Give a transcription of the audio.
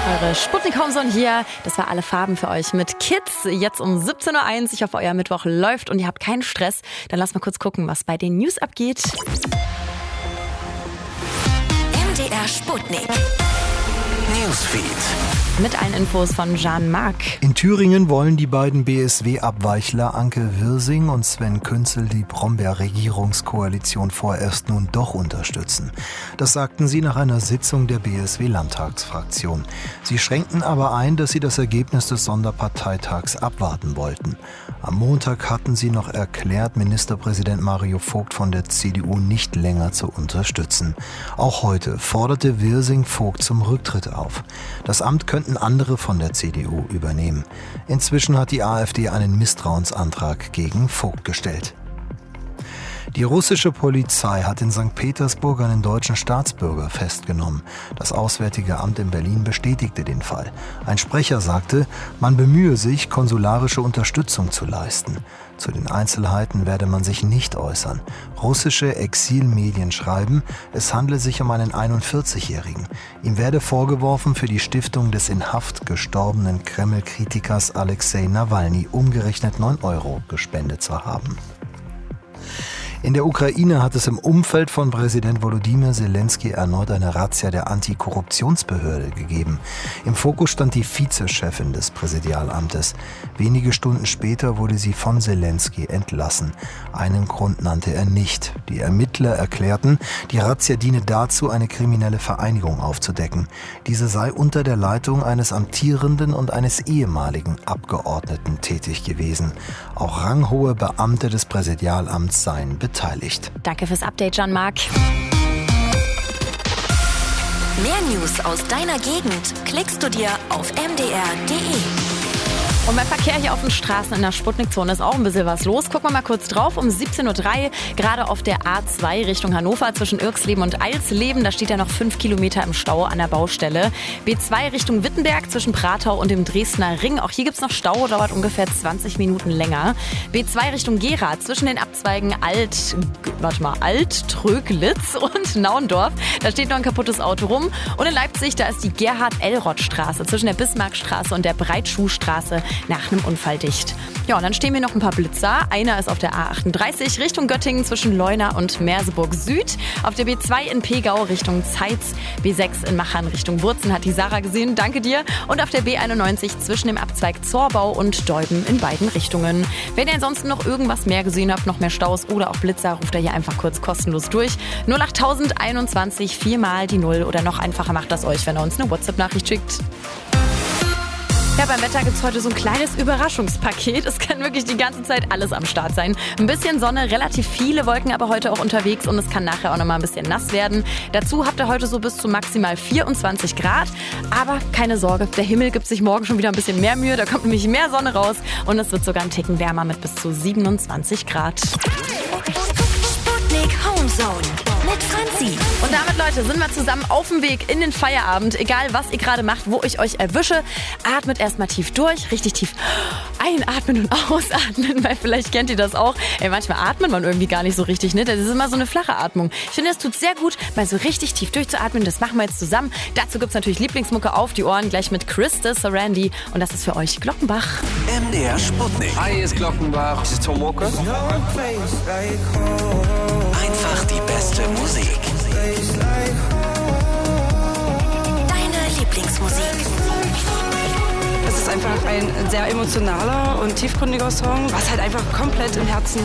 Eure Sputnik Homezone hier. Das war Alle Farben für euch mit Kids. Jetzt um 17.01 Uhr. Ich hoffe, euer Mittwoch läuft und ihr habt keinen Stress. Dann lasst mal kurz gucken, was bei den News abgeht. MDR Sputnik. Newsfeed. Mit allen Infos von Jean-Marc. In Thüringen wollen die beiden BSW-Abweichler Anke Wirsing und Sven Künzel die Brombeer-Regierungskoalition vorerst nun doch unterstützen. Das sagten sie nach einer Sitzung der BSW-Landtagsfraktion. Sie schränkten aber ein, dass sie das Ergebnis des Sonderparteitags abwarten wollten. Am Montag hatten sie noch erklärt, Ministerpräsident Mario Vogt von der CDU nicht länger zu unterstützen. Auch heute forderte Wirsing Vogt zum Rücktritt auf. Das Amt könnten andere von der CDU übernehmen. Inzwischen hat die AfD einen Misstrauensantrag gegen Vogt gestellt. Die russische Polizei hat in St. Petersburg einen deutschen Staatsbürger festgenommen. Das Auswärtige Amt in Berlin bestätigte den Fall. Ein Sprecher sagte, man bemühe sich, konsularische Unterstützung zu leisten. Zu den Einzelheiten werde man sich nicht äußern. Russische Exilmedien schreiben, es handle sich um einen 41-Jährigen. Ihm werde vorgeworfen, für die Stiftung des in Haft gestorbenen Kreml-Kritikers Alexei Nawalny umgerechnet 9 Euro gespendet zu haben. In der Ukraine hat es im Umfeld von Präsident Volodymyr Zelensky erneut eine Razzia der Antikorruptionsbehörde gegeben. Im Fokus stand die Vizechefin des Präsidialamtes. Wenige Stunden später wurde sie von Zelensky entlassen. Einen Grund nannte er nicht. Die Ermittler erklärten, die Razzia diene dazu, eine kriminelle Vereinigung aufzudecken. Diese sei unter der Leitung eines amtierenden und eines ehemaligen Abgeordneten tätig gewesen. Auch ranghohe Beamte des Präsidialamts seien beteiligt. Danke fürs Update, Jean-Marc. Mehr News aus deiner Gegend klickst du dir auf mdr.de. Und beim Verkehr hier auf den Straßen in der Sputnikzone ist auch ein bisschen was los. Gucken wir mal kurz drauf. Um 17.03 Uhr gerade auf der A2 Richtung Hannover zwischen Irxleben und Eilsleben. Da steht ja noch 5 Kilometer im Stau an der Baustelle. B2 Richtung Wittenberg zwischen Pratau und dem Dresdner Ring. Auch hier gibt es noch Stau, dauert ungefähr 20 Minuten länger. B2 Richtung Gera zwischen den Abzweigen Alt-Tröglitz und Naundorf. Da steht noch ein kaputtes Auto rum. Und in Leipzig, da ist die Gerhard-Elroth-Straße zwischen der Bismarckstraße und der Breitschuhstraße nach einem Unfall dicht. Ja, und dann stehen hier noch ein paar Blitzer. Einer ist auf der A38 Richtung Göttingen zwischen Leuna und Merseburg Süd. Auf der B2 in Pegau Richtung Zeitz. B6 in Machern Richtung Wurzen hat die Sarah gesehen. Danke dir. Und auf der B91 zwischen dem Abzweig Zorbau und Deuben in beiden Richtungen. Wenn ihr ansonsten noch irgendwas mehr gesehen habt, noch mehr Staus oder auch Blitzer, ruft ihr hier einfach kurz kostenlos durch. 08021 4 mal die 0 oder noch einfacher macht das euch, wenn ihr uns eine WhatsApp-Nachricht schickt. Ja, beim Wetter gibt es heute so ein kleines Überraschungspaket. Es kann wirklich die ganze Zeit alles am Start sein. Ein bisschen Sonne, relativ viele Wolken aber heute auch unterwegs und es kann nachher auch nochmal ein bisschen nass werden. Dazu habt ihr heute so bis zu maximal 24 Grad. Aber keine Sorge, der Himmel gibt sich morgen schon wieder ein bisschen mehr Mühe. Da kommt nämlich mehr Sonne raus und es wird sogar ein Ticken wärmer mit bis zu 27 Grad. Sputnik Homezone mit Franzi. Und damit, Leute, sind wir zusammen auf dem Weg in den Feierabend. Egal, was ihr gerade macht, wo ich euch erwische, atmet erstmal tief durch, richtig tief einatmen und ausatmen, weil vielleicht kennt ihr das auch. Manchmal atmet man irgendwie gar nicht so richtig, ne? Das ist immer so eine flache Atmung. Ich finde, es tut sehr gut, mal so richtig tief durchzuatmen. Das machen wir jetzt zusammen. Dazu gibt es natürlich Lieblingsmucke auf die Ohren, gleich mit Krista Sarandi. Und das ist für euch Glockenbach. MDR Sputnik. Hi, hier ist Glockenbach. Das ist Tom Mucke. Einfach die beste Musik. Deine Lieblingsmusik. Es ist einfach ein sehr emotionaler und tiefgründiger Song, was halt einfach komplett im Herzen